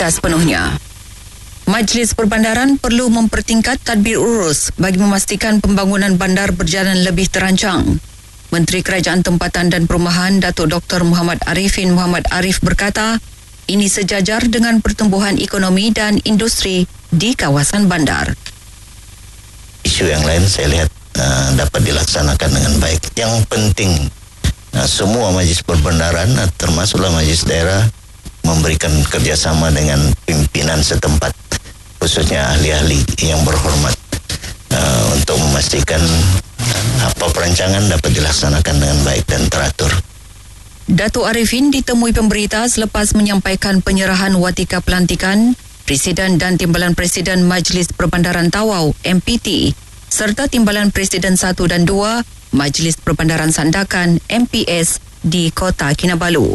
tidak sepenuhnya. Majlis Perbandaran perlu mempertingkat tadbir urus bagi memastikan pembangunan bandar berjalan lebih terancang. Menteri Kerajaan Tempatan dan Perumahan Datuk Dr. Muhammad Arifin Muhammad Arif berkata, ini sejajar dengan pertumbuhan ekonomi dan industri di kawasan bandar. Isu yang lain saya lihat dapat dilaksanakan dengan baik. Yang penting semua majlis perbandaran termasuklah majlis daerah memberikan kerjasama dengan pimpinan setempat, khususnya ahli-ahli yang berhormat untuk memastikan apa perancangan dapat dilaksanakan dengan baik dan teratur. Datuk Arifin ditemui pemberita selepas menyampaikan penyerahan watika pelantikan Presiden dan Timbalan Presiden Majlis Perbandaran Tawau MPT serta Timbalan Presiden 1 dan 2 Majlis Perbandaran Sandakan MPS di Kota Kinabalu.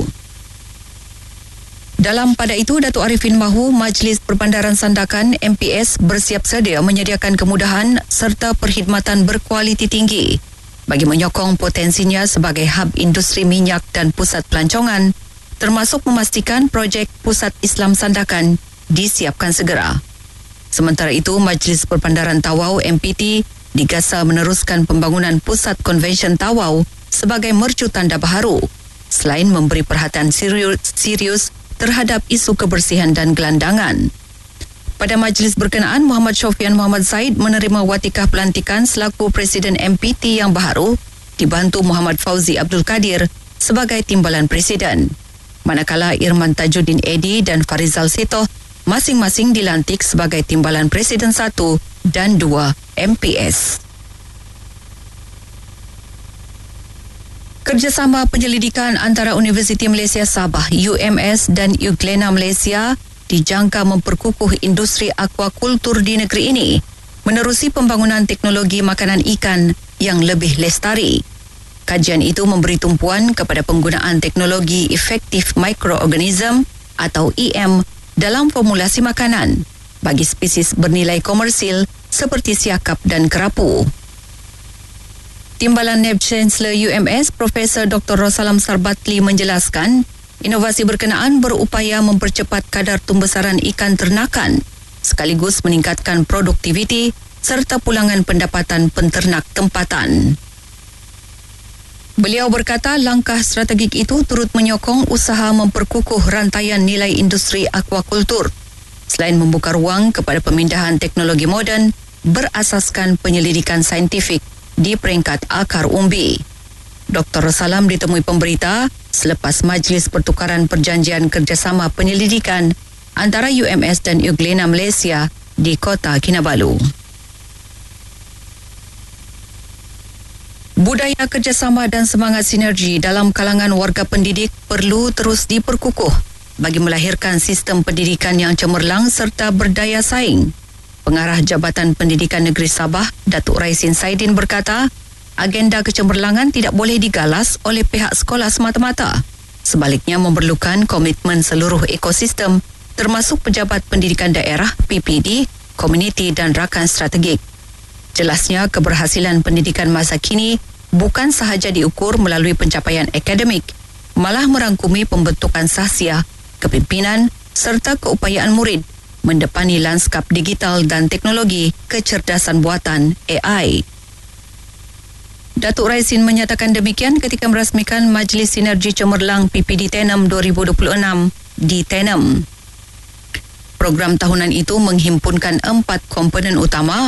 Dalam pada itu, Datuk Arifin mahu Majlis Perbandaran Sandakan MPS bersiap sedia menyediakan kemudahan serta perkhidmatan berkualiti tinggi bagi menyokong potensinya sebagai hub industri minyak dan pusat pelancongan, termasuk memastikan projek Pusat Islam Sandakan disiapkan segera. Sementara itu, Majlis Perbandaran Tawau MPT digasa meneruskan pembangunan Pusat Konvensyen Tawau sebagai mercu tanda baharu, selain memberi perhatian serius terhadap isu kebersihan dan gelandangan. Pada majlis berkenaan, Muhammad Syofian Muhammad Zaid menerima watikah pelantikan selaku Presiden MPT yang baharu, dibantu Muhammad Fauzi Abdul Kadir sebagai Timbalan Presiden. Manakala Irman Tajuddin Edi dan Farizal Setoh masing-masing dilantik sebagai Timbalan Presiden 1 dan 2 MPS. Kerjasama penyelidikan antara Universiti Malaysia Sabah UMS dan Euglena Malaysia dijangka memperkukuh industri aquakultur di negeri ini menerusi pembangunan teknologi makanan ikan yang lebih lestari. Kajian itu memberi tumpuan kepada penggunaan teknologi efektif mikroorganism atau EM dalam formulasi makanan bagi spesies bernilai komersil seperti siakap dan kerapu. Timbalan NAB Chancellor UMS Profesor Dr. Rosalam Sarbatli menjelaskan, inovasi berkenaan berupaya mempercepat kadar tumbesaran ikan ternakan sekaligus meningkatkan produktiviti serta pulangan pendapatan penternak tempatan. Beliau berkata langkah strategik itu turut menyokong usaha memperkukuh rantaian nilai industri aquakultur selain membuka ruang kepada pemindahan teknologi moden berasaskan penyelidikan saintifik di peringkat akar umbi. Dr. Rosalam ditemui pemberita selepas majlis pertukaran perjanjian kerjasama penyelidikan antara UMS dan Euglena Malaysia di Kota Kinabalu. Budaya kerjasama dan semangat sinergi dalam kalangan warga pendidik perlu terus diperkukuh bagi melahirkan sistem pendidikan yang cemerlang serta berdaya saing. Pengarah Jabatan Pendidikan Negeri Sabah, Datuk Raisin Saidin berkata, agenda kecemerlangan tidak boleh digalas oleh pihak sekolah semata-mata. Sebaliknya memerlukan komitmen seluruh ekosistem termasuk pejabat pendidikan daerah, PPD, komuniti dan rakan strategik. Jelasnya keberhasilan pendidikan masa kini bukan sahaja diukur melalui pencapaian akademik, malah merangkumi pembentukan sahsiah, kepimpinan serta keupayaan murid mendepani lanskap digital dan teknologi kecerdasan buatan AI. Datuk Raisin menyatakan demikian ketika merasmikan Majlis Sinergi Cemerlang PPD Tenem 2026 di Tenem. Program tahunan itu menghimpunkan 4 komponen utama